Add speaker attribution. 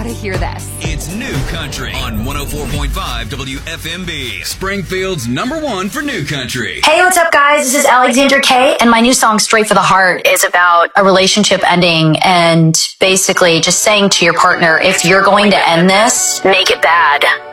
Speaker 1: gotta hear this.
Speaker 2: It's New Country on 104.5 WFMB, Springfield's #1 for New Country.
Speaker 3: Hey, what's up, guys? This is Alexandra Kay, and my new song, Straight for the Heart, is about a relationship ending and basically just saying to your partner, if you're going to end this, make it bad.